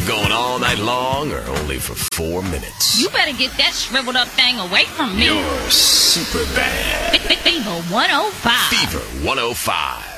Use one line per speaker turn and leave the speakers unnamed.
going all night long or only for 4 minutes?
You better get that shriveled up thing away from me.
You're super bad.
Fever 105.
Fever 105.